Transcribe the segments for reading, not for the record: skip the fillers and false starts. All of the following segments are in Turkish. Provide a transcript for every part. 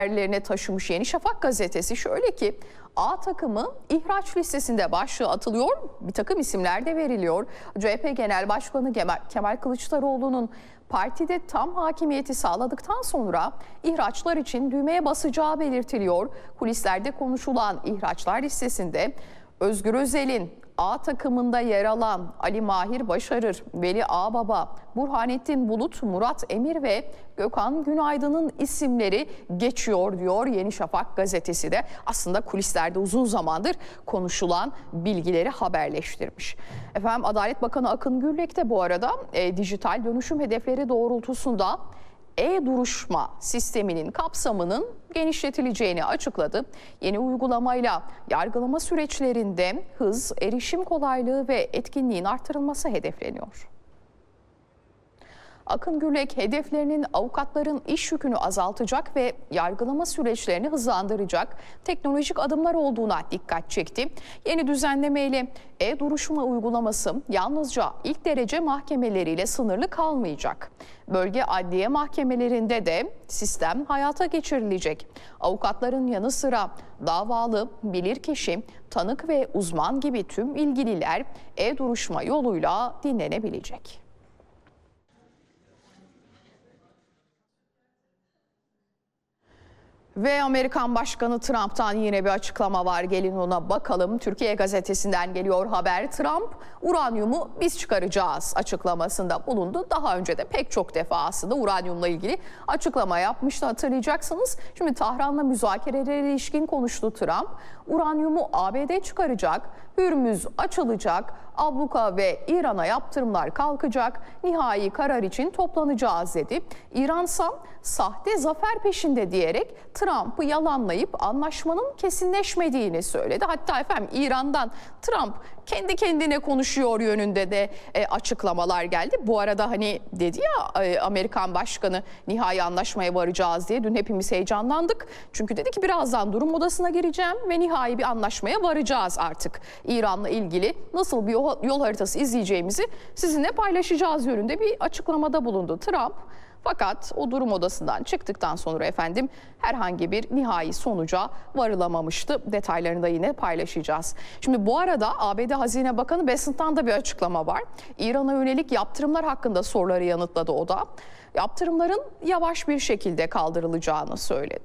haberlerine taşımış Yeni Şafak gazetesi şöyle ki A takımı ihraç listesinde başlığı atılıyor, bir takım isimler de veriliyor. CHP Genel Başkanı Kemal Kılıçdaroğlu'nun partide tam hakimiyeti sağladıktan sonra ihraçlar için düğmeye basacağı belirtiliyor. Kulislerde konuşulan ihraçlar listesinde Özgür Özel'in A takımında yer alan Ali Mahir Başarır, Veli Ağbaba, Burhanettin Bulut, Murat Emir ve Gökhan Günaydın'ın isimleri geçiyor diyor Yeni Şafak gazetesi de. Aslında kulislerde uzun zamandır konuşulan bilgileri haberleştirmiş. Efendim Adalet Bakanı Akın Gürlek de bu arada dijital dönüşüm hedefleri doğrultusunda e-duruşma sisteminin kapsamının genişletileceğini açıkladı. Yeni uygulamayla yargılama süreçlerinde hız, erişim kolaylığı ve etkinliğin artırılması hedefleniyor. Akın Gürlek hedeflerinin avukatların iş yükünü azaltacak ve yargılama süreçlerini hızlandıracak teknolojik adımlar olduğuna dikkat çekti. Yeni düzenlemeyle e-duruşma uygulaması yalnızca ilk derece mahkemeleriyle sınırlı kalmayacak. Bölge adliye mahkemelerinde de sistem hayata geçirilecek. Avukatların yanı sıra davalı, bilirkişi, tanık ve uzman gibi tüm ilgililer e-duruşma yoluyla dinlenebilecek. Ve Amerikan Başkanı Trump'tan yine bir açıklama var. Gelin ona bakalım. Türkiye Gazetesi'nden geliyor haber. Trump, uranyumu biz çıkaracağız açıklamasında bulundu. Daha önce de pek çok defa aslında uranyumla ilgili açıklama yapmıştı, hatırlayacaksınız. Şimdi Tahran'la müzakerelere ilişkin konuştu Trump. Uranyumu ABD çıkaracak, Hürmüz açılacak, abluka ve İran'a yaptırımlar kalkacak, nihai karar için toplanacağız dedi. İransa sahte zafer peşinde diyerek Trump'ı yalanlayıp anlaşmanın kesinleşmediğini söyledi. Hatta efendim İran'dan Trump kendi kendine konuşuyor yönünde de açıklamalar geldi. Bu arada hani dedi ya Amerikan Başkanı nihai anlaşmaya varacağız diye, dün hepimiz heyecanlandık. Çünkü dedi ki birazdan durum odasına gireceğim ve nihai bir anlaşmaya varacağız artık. İran'la ilgili nasıl bir yol haritası izleyeceğimizi sizinle paylaşacağız yönünde bir açıklamada bulundu Trump. Fakat o durum odasından çıktıktan sonra efendim herhangi bir nihai sonuca varılamamıştı. Detaylarını da yine paylaşacağız. Şimdi bu arada ABD Hazine Bakanı Bessent'tan da bir açıklama var. İran'a yönelik yaptırımlar hakkında soruları yanıtladı o da. Yaptırımların yavaş bir şekilde kaldırılacağını söyledi.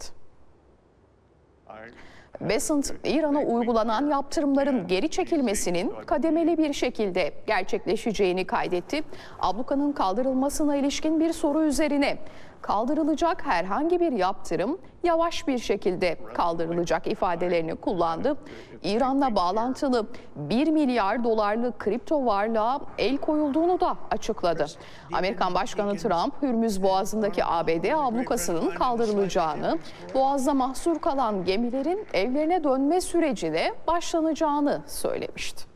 Bessent, İran'a uygulanan yaptırımların geri çekilmesinin kademeli bir şekilde gerçekleşeceğini kaydetti. Ablukanın kaldırılmasına ilişkin bir soru üzerine kaldırılacak herhangi bir yaptırım yavaş bir şekilde kaldırılacak ifadelerini kullandı. İran'la bağlantılı 1 milyar dolarlık kripto varlığa el koyulduğunu da açıkladı. Amerikan Başkanı Trump, Hürmüz Boğazı'ndaki ABD ablukasının kaldırılacağını, Boğaz'da mahsur kalan gemilerin evlerine dönme sürecine başlanacağını söylemişti.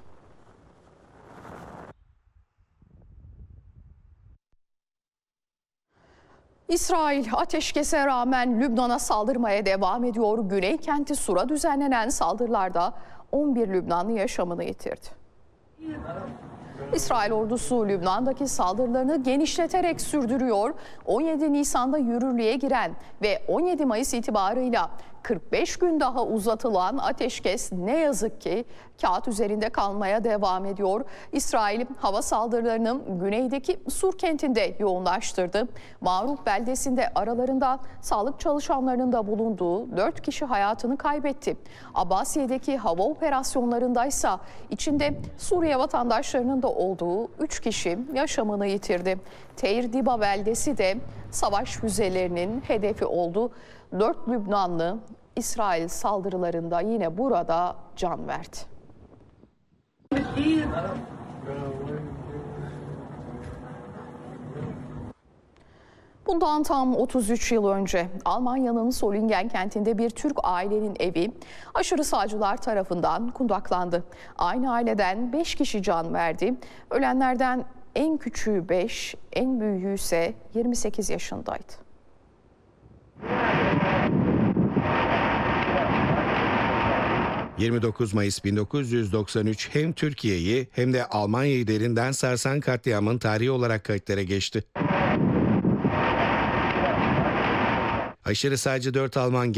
İsrail ateşkese rağmen Lübnan'a saldırmaya devam ediyor. Güney kenti Sur'a düzenlenen saldırılarda 11 Lübnanlı yaşamını yitirdi. İsrail ordusu Lübnan'daki saldırılarını genişleterek sürdürüyor. 17 Nisan'da yürürlüğe giren ve 17 Mayıs itibarıyla 45 gün daha uzatılan ateşkes ne yazık ki kağıt üzerinde kalmaya devam ediyor. İsrail hava saldırılarını güneydeki Sur kentinde yoğunlaştırdı. Ma'ruf beldesinde aralarında sağlık çalışanlarının da bulunduğu 4 kişi hayatını kaybetti. Abbasiye'deki hava operasyonlarındaysa içinde Suriye vatandaşlarının da olduğu 3 kişi yaşamını yitirdi. Teir Diba beldesi de savaş füzelerinin hedefi oldu. 4 Lübnanlı İsrail saldırılarında yine burada can verdi. Bundan tam 33 yıl önce Almanya'nın Solingen kentinde bir Türk ailenin evi aşırı sağcılar tarafından kundaklandı. Aynı aileden 5 kişi can verdi. Ölenlerden en küçüğü 5, en büyüğü ise 28 yaşındaydı. ...29 Mayıs 1993 hem Türkiye'yi hem de Almanya'yı derinden sarsan katliamın tarihi olarak kayıtlara geçti. Aşırı sağcı 4 Alman